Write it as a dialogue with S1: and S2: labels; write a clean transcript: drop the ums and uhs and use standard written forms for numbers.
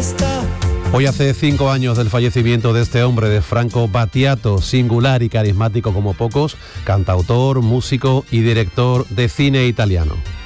S1: fiesta.
S2: Hoy hace 5 años del fallecimiento de este hombre, de Franco Battiato, singular y carismático como pocos, cantautor, músico y director de cine italiano.